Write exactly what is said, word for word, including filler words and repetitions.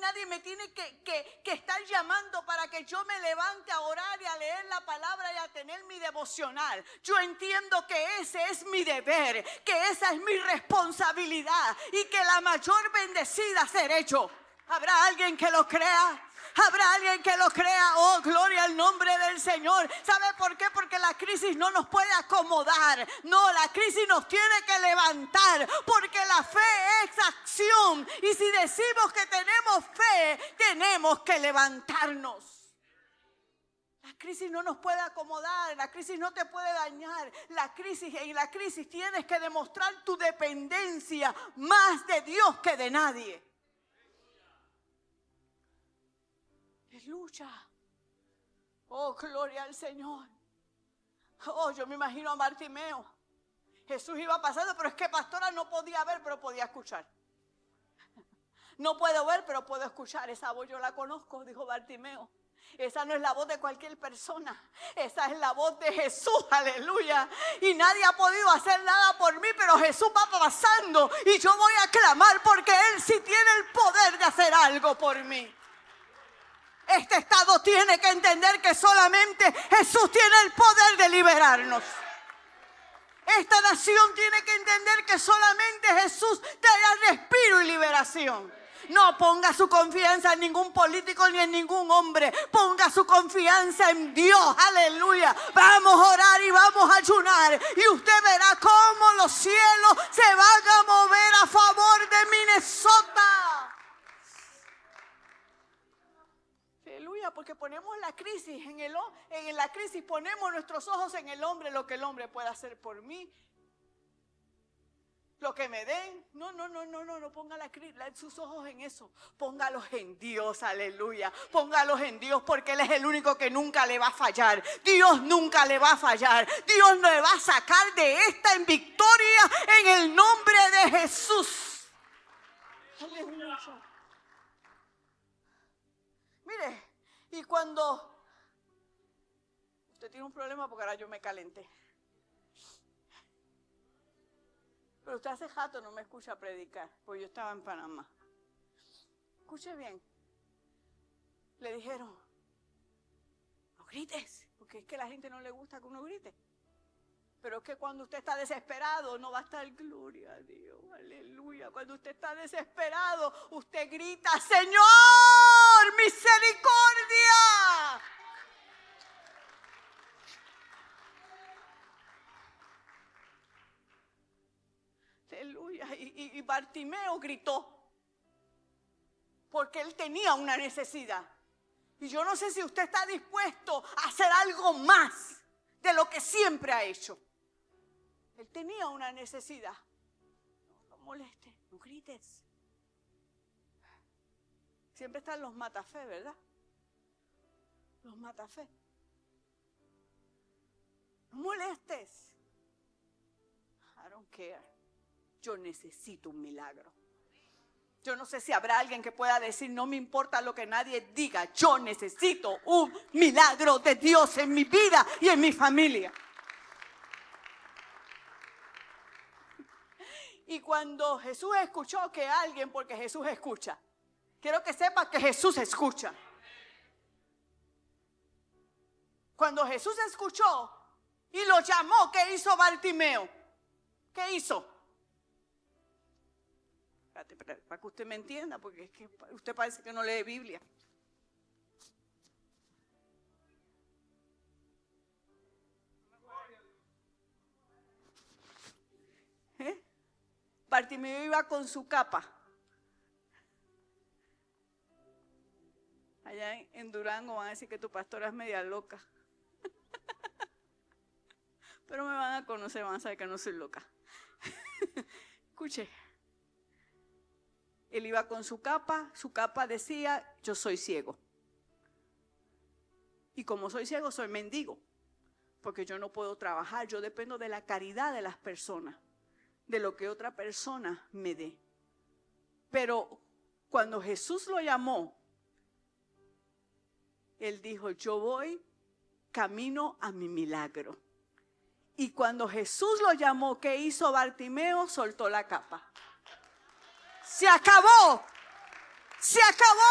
nadie me tiene que, que, que estar llamando para que yo me levante a orar y a leer la palabra y a tener mi devocional. Yo entiendo que ese es mi deber, que esa es mi responsabilidad y que la mayor bendecida seré yo. ¿Habrá alguien que lo crea? ¿Habrá alguien que lo crea? Oh, gloria al nombre del Señor. ¿Sabe por qué? Porque la crisis no nos puede acomodar. No, la crisis nos tiene que levantar. Porque la fe es acción. Y si decimos que tenemos fe, tenemos que levantarnos. La crisis no nos puede acomodar. La crisis no te puede dañar. La crisis, en la crisis tienes que demostrar tu dependencia más de Dios que de nadie. Es lucha. Oh, gloria al Señor. Oh, yo me imagino a Bartimeo. Jesús iba pasando, pero es que pastora no podía ver, pero podía escuchar. No puedo ver, pero puedo escuchar. Esa voz yo la conozco, dijo Bartimeo. Esa no es la voz de cualquier persona. Esa es la voz de Jesús, aleluya. Y nadie ha podido hacer nada por mí, pero Jesús va pasando y yo voy a clamar porque Él sí tiene el poder de hacer algo por mí. Este estado tiene que entender que solamente Jesús tiene el poder de liberarnos. Esta nación tiene que entender que solamente Jesús trae respiro y liberación. No ponga su confianza en ningún político ni en ningún hombre. Ponga su confianza en Dios. Aleluya. Vamos a orar y vamos a ayunar. Y usted verá cómo los cielos se van a mover a favor de Minnesota. Aleluya, porque ponemos la crisis en, el, en la crisis, ponemos nuestros ojos en el hombre, lo que el hombre puede hacer por mí, lo que me den. No, no, no, no, no, no ponga la, la, sus ojos en eso. Póngalos en Dios, aleluya. Póngalos en Dios porque Él es el único que nunca le va a fallar. Dios nunca le va a fallar. Dios le va a sacar de esta en victoria en el nombre de Jesús. Aleluya. Mire, y cuando usted tiene un problema porque ahora yo me calenté. Pero usted hace rato no me escucha predicar, porque yo estaba en Panamá. Escuche bien. Le dijeron, no grites, porque es que a la gente no le gusta que uno grite. Pero es que cuando usted está desesperado, no va a estar gloria a Dios, aleluya. Cuando usted está desesperado, usted grita, Señor, misericordia. Aleluya. Y, y, y Bartimeo gritó, porque él tenía una necesidad. Y yo no sé si usted está dispuesto a hacer algo más de lo que siempre ha hecho. Él tenía una necesidad. No, no molestes, no grites. Siempre están los matafé, ¿verdad? Los matafé. No molestes. I don't care. Yo necesito un milagro. Yo no sé si habrá alguien que pueda decir, no me importa lo que nadie diga. Yo necesito un milagro de Dios en mi vida y en mi familia. Y cuando Jesús escuchó que alguien, porque Jesús escucha, quiero que sepa que Jesús escucha. Cuando Jesús escuchó y lo llamó, ¿qué hizo Bartimeo? ¿Qué hizo? Espérate, espérate, para que usted me entienda, porque es que usted parece que no lee Biblia. ¿Eh? Bartimeo iba con su capa. Allá en, en Durango van a decir que tu pastora es media loca. Pero me van a conocer, van a saber que no soy loca. Escuche. Él iba con su capa, su capa decía, yo soy ciego. Y como soy ciego, soy mendigo. Porque yo no puedo trabajar, yo dependo de la caridad de las personas, de lo que otra persona me dé. Pero cuando Jesús lo llamó, Él dijo, yo voy camino a mi milagro. Y cuando Jesús lo llamó, ¿qué hizo Bartimeo? Soltó la capa. Se acabó. Se acabó.